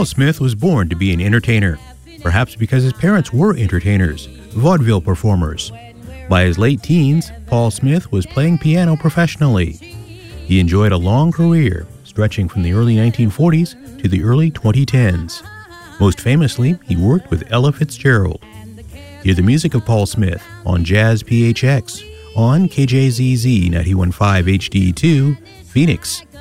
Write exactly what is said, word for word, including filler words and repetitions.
Paul Smith was born to be an entertainer, perhaps because his parents were entertainers, vaudeville performers. By his late teens, Paul Smith was playing piano professionally. He enjoyed a long career, stretching from the early nineteen forties to the early twenty tens. Most famously, he worked with Ella Fitzgerald. Hear the music of Paul Smith on Jazz P H X on K J Z Z ninety-one point five H D two, Phoenix.